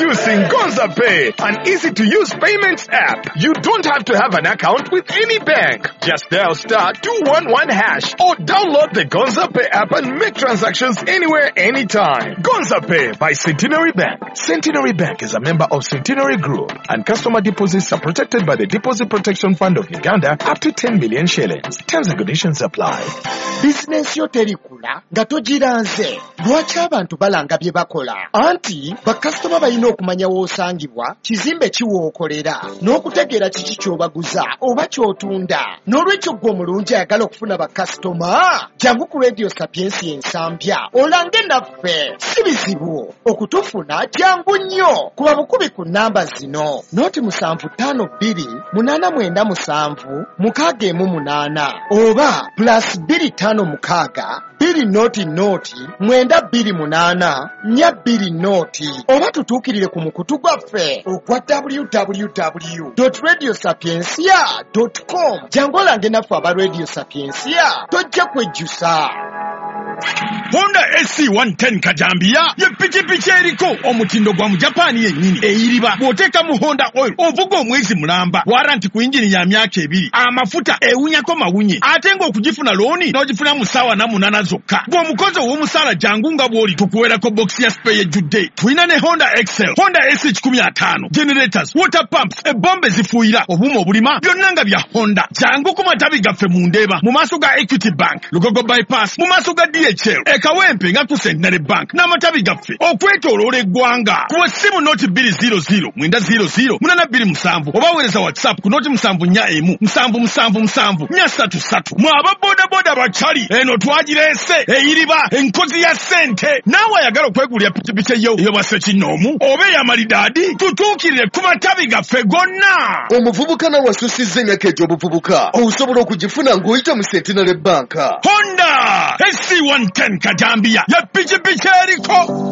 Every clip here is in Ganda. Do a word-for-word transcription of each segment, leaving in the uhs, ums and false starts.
Introducing Gonza Pay, an easy-to-use payments app. You don't have to have an account with any bank. Just dial star two one one hash or download the Gonza Pay app and make transactions anywhere, anytime. Gonza Pay by Centenary Bank. Centenary Bank is a member of Centenary Group, and customer deposits are protected by the Deposit Protection Fund of Uganda up to ten million shillings. Terms and conditions apply. Business yo terikula nga togiranze. Lwaki abantu balanga bye bakola? Anti bakasitoma balina okumanya w'osangibwa, kizimbe kiwookolera, n'okutegeera kiki ky'obaguza oba ky'otunda. N'olwekyo ggwe omulungi ayagala okufuna bakasitoma, jangu ku Radio Sapiensi ensambya olange naffe. Si bizibu okutufuna, jangu nnyo. Kuba bukubi ku nnamba zino: noti musanvu ttaano bbiri munaana mwenda musanvu mukaaga emu munaana, oba plus bbiri ttaano mukaaga bbiri noti noti mwenda bbiri munaana nnya bbiri noti, oba tutuukirire ku mukutu gwaffe ogwa w w w dot radio sapiensia dot com. jangu olange naffe aba Radio Sapiensia, tojja kwejjusa. Honda S C one ten Kajambia ye pikipiki eriko omutindo gwa mu Japan yennyini eyiriba bw'oteeka mu Honda oil ovuga omwezi mulamba, waranti ku injini ya myaka ebiri, amafuta ewunyako mawunye, ate ng'okugifuna looni n'ogifuna mu ssaawa na munaana zokka. Gw'omukozi ow'omusaala jangu nga bw'oli tukuweerako box ya spare ejjudde. Tulina ne Honda Excel, Honda S one fifty, generators, water pumps, ebbombe zifuuyira, obuuma obulima, byonna nga bya Honda. Jangu ku matabi gaffe mu Ndeeba, mu maaso ga Equity Bank, Lugogo bypass, mu maaso ga D H L, ekawempe nga ku Centenary Bank n'amatabi gaffe okwetooloola eggwanga. Ku ssimu noti bbiri zero zero mwenda zero zero munaana bbiri musanvu, oba weereza WhatsApp ku noti musanvu nnya emu musanvu musanvu musanvu nnya ssatu ssatu. Mwe ababoodaboda bakyali eno twagireese eyiriba enkozi ya ssente. Naawe ayagala okwegulira pikipiki eyo ey'obwa ssekinnoomu oba ey'amalidaadi, tutuukirire ku matabi gaffe gonna. Omuvubuka nawe asusizza emyaka egy'obuvubuka, osobola okugifuna ng'oyita mu Centenary Bank. Honda S C one ten Kajambia ya pikipiki eriko.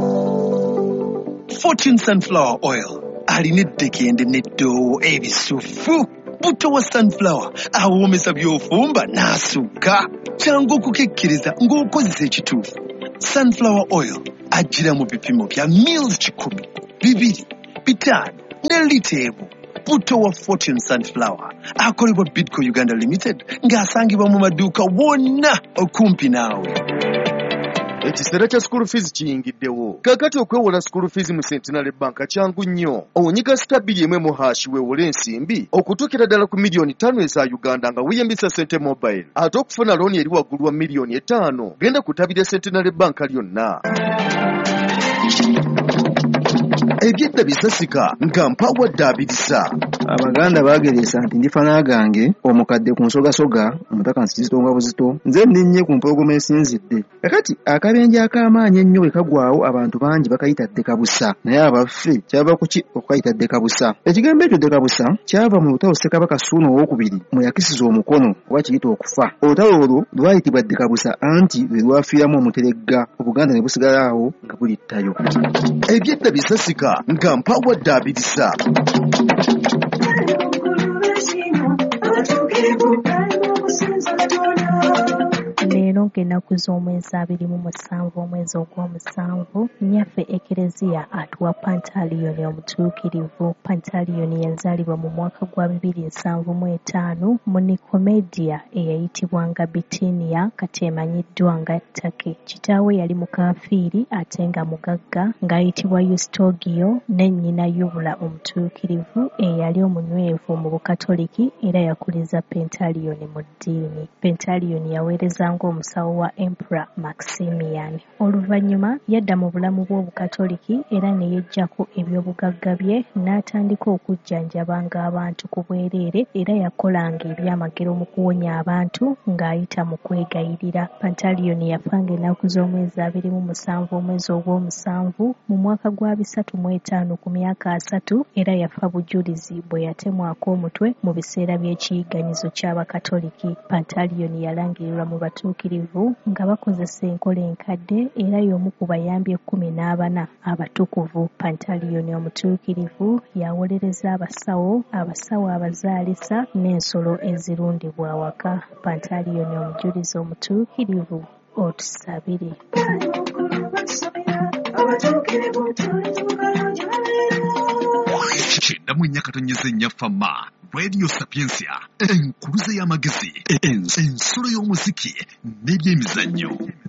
Fortune Sunflower Oil alina eddekende n'eddoowo ebisufu. Butto wa sunflower awoomesa by'ofumba n'asukka, kyangu okukekkiriza ng'okozesa ekituufu. Sunflower Oil ajjira mu bipimo bya mils kikumi, bibiri, bitaano ne lita emu. Butto wa Fortune Sunflower akolebwa Bidco Uganda Limited ng'asangibwa mu maduuka wonna okumpi naawe. Ekiseera kya school fees kiyingiddewo. Kakati okwewola school fees mu Centenary Bank kyangu nnyo. Onyiga stabili emwe mu hashi weewole ensimbi okutuukira ddala ku miliyoni ttaano eza Uganda nga weeyambisa Sente Mobile. Ate okufuna looni eri waggulu wa miliyoni etaano genda kutabira Centenary Bank lyonna. Ebyedda bisasika nga mpawa ddaabiriza. Abaganda bageresa nti ndifana gange omukadde ku nsogasoga omutaka nsizitonga buzito nze nninnye ku mpologoma esinzidde. Kakati akabenje ak'amaanyi ennyo bwe kagwawo abantu bangi bakayita ddekabusa, naye abaffe kyava kuki okukayita ddekabusa? Ekigambo ekyo ddekabusa kyava mu lutalo Ssekabaka Ssuuna owookubiri mwe yakisiza omukono oba kiyita okufa. Olutalo olwo lwayitibwa ddekabusa anti lwe lwafiiramu omuteregga, Obuganda ne busigala awo nga bulittayo. Ebyedda bisasika nga mpawa ddaabiriza. Leero ng'ennaku z'omwezi abiri mu musanvu omwezi ogw'omusanvu, nnyaffe Ekereziya atuwa Pantaliyoni omutuukirivu. Pantaliyoni yazaalibwa mu mwaka gwa bibiri nsanvu mu etaano mu Nikomedia eyayitibwanga Bitiniya kati emanyiddwa nga Ttake. Kitaawe yali mukafiiri ate nga mugagga ng'ayitibwa Eustogio, ne nnyina Yubula omutuukirivu eyali omunywevu mu Bukatoliki era yakuliza Pantaliyoni mu ddiini. Pantaliyoni yaweereza ng'omusawo wa Emperor Maximian. Oluvannyuma yadda mu bulamu bw'Obukatoliki era ne yeggyako eby'obugagga bye n'atandika okujjanjabanga abantu ku bwereere era yakolanga ebyamagero mu kuwonya abantu ng'ayita mu kwegayirira. Pantaliyoni yafanga ennaku z'omwezi abiri mu musanvu omwezi ogw'omusanvu mu mwaka gwa bisatu mu etaano ku myaka asatu era yafa bujulizi bwe yatemwako omutwe mu biseera by'ekiyiganyizo ky'Abakatoliki. Pantaliyoni yalangirirwa mu batuukirivu nga bakozesa enkola enkadde era y'omu ku bayambi ekkumi n'abana abatukuvu. Pantaliyoni omutuukirivu yawolereza abasawo, abasawo abazaalisa n'ensolo ezirundibwa awaka. Pantaliyoni omujulizi omutuukirivu otusabire. ddamu ennyaka tonyeze ennya fama radio sapiensia enkuluze y'amagezi ens- ensolo y'omuziki n'ebyemizannyo.